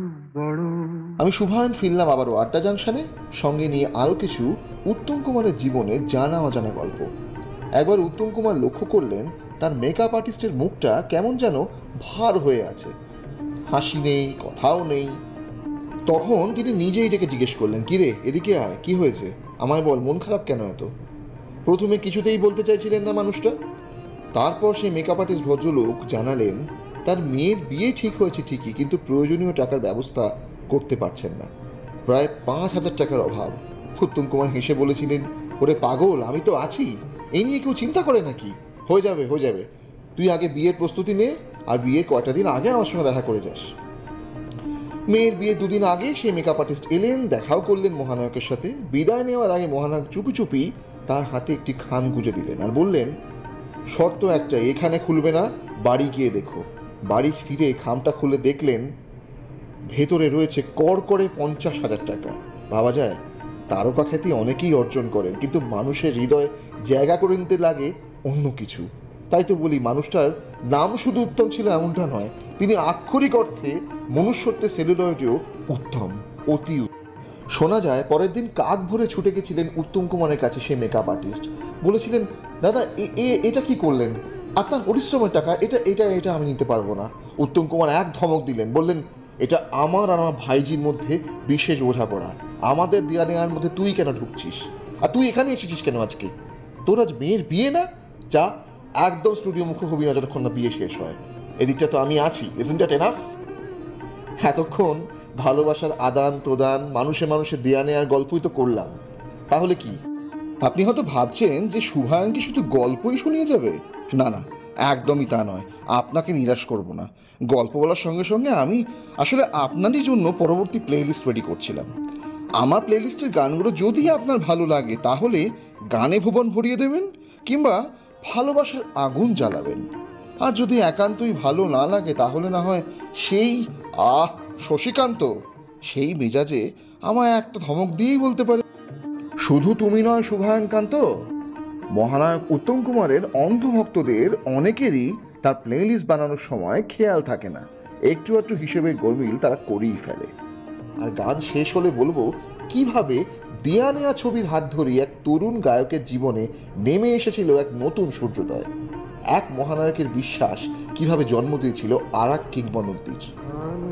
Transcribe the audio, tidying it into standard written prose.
আমি শুভায়ন ফিরলাম আবারও আড্ডা জাংশনে, সঙ্গে নিয়ে আরও কিছু উত্তম কুমারের জীবনে জানা অজানা গল্প। একবার উত্তম কুমার লক্ষ্য করলেন তার মেকআপ আর্টিস্টের মুখটা কেমন যেন ভার হয়ে আছে, হাসি নেই, কথাও নেই। তখন তিনি নিজেই ডেকে জিজ্ঞেস করলেন, কিরে এদিকে আয়, কি হয়েছে, আমায় বল, মন খারাপ কেন এত? প্রথমে কিছুতেই বলতে চাইছিলেন না মানুষটা। তারপর সেই মেকআপ আর্টিস্ট ভদ্রলোক জানালেন তার মেয়ের বিয়ে ঠিক হয়েছে ঠিকই, কিন্তু প্রয়োজনীয় টাকার ব্যবস্থা করতে পারছেন না, প্রায় 5,000 টাকার অভাব। উত্তম কুমার হেসে বলেছিলেন, ওরে পাগল, আমি তো আছি, এই নিয়ে কেউ চিন্তা করে নাকি? হয়ে যাবে হয়ে যাবে, তুই আগে বিয়ের প্রস্তুতি নে, আর বিয়ের কয়টা দিন আগে আমার সঙ্গে দেখা করে যাস। মেয়ের বিয়ে 2 দিন আগে সেই মেকআপ আর্টিস্ট এলেন, দেখাও করলেন মহানায়কের সাথে। বিদায় নেওয়ার আগে মহানায়ক চুপি চুপি তার হাতে একটি খাম গুঁজে দিলেন আর বললেন, শর্ত একটাই, এখানে খুলবে না, বাড়ি গিয়ে দেখো। বাড়ি ফিরে খামটা খুলে দেখলেন ভেতরে রয়েছে কড়কড়ে 50,000 টাকা। ভাবা যায়, তারকা খ্যাতি অনেকেই অর্জন করেন, কিন্তু মানুষের হৃদয়ে জায়গা করে নিতে লাগে অন্য কিছু। তাই তো বলি, মানুষটার নাম শুধু উত্তম ছিল এমনটা নয়, তিনি আক্ষরিক অর্থে মনুষ্যত্বের সেলুলয়েডেও উত্তম, অতি উত্তম। শোনা যায় পরের দিন কাক ভরে ছুটে গেছিলেন উত্তম কুমারের কাছে সেই মেকআপ আর্টিস্ট। বলেছিলেন, দাদা এটা কি করলেন, আপনার পরিশ্রমের টাকা, এটা এটা এটা আমি নিতে পারবো না। উত্তম কুমার এক ধমক দিলেন, বললেন, এটা আমার আর আমার ভাইজির মধ্যে বিশেষ বোঝাপড়া, আমাদের দেয়া নেওয়ার মধ্যে তুই কেন ঢুকছিস, আর তুই এখানে এসেছিস কেন আজকে? তোর আজ মেয়ের বিয়ে না? যা, একদম স্টুডিও মুখে হবি না যতক্ষণ না বিয়ে শেষ হয়। এদিকটা তো আমি আছি, ইজন্ট দ্যাট এনাফ? এতক্ষণ ভালোবাসার আদান প্রদান, মানুষে মানুষে দেয়া নেয়ার গল্পই তো করলাম, তাহলে কি? আপনি হয়তো ভাবছেন যে শুভায়ন কি শুধু গল্পই শুনিয়ে যাবে। না না, একদমই তা নয়। আপনাকে নিরাশ করব না। গল্প বলার সঙ্গে সঙ্গে আমি আসলে আপনারই জন্য পরবর্তী প্লেলিস্ট রেডি করছিলাম। আমার প্লেলিস্টের গানগুলো যদি আপনার ভালো লাগে তাহলে গানে ভুবন ভরিয়ে দেবেন, কিংবা ভালোবাসার আগুন জ্বালাবেন। আর যদি একান্তই ভালো না লাগে তাহলে না হয় সেই আহ শশীকান্ত, সেই মেজাজে আমায় একটা ধমক দিয়েই বলতে পারে, শুধু তুমি নয় শুভায়নকান্ত, মহানায়ক উত্তম কুমারের অন্ধভক্তদের অনেকেরই তার প্লেলিস্ট বানানোর সময় খেয়াল থাকে না, একটু একটু হিসেবে গরমিল তারা করেই ফেলে। আর গান শেষ হলে বলবো কিভাবে দেয়া নেয়া ছবির হাত ধরে এক তরুণ গায়কের জীবনে নেমে এসেছিল এক নতুন সূর্যোদয়, এক মহানায়কের বিশ্বাস কিভাবে জন্ম দিয়েছিল আর এক কিংবদন্তির।